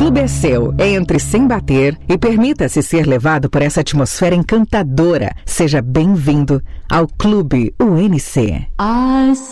clube é seu. Entre sem bater e permita-se ser levado por essa atmosfera encantadora. Seja bem-vindo ao Clube UNC.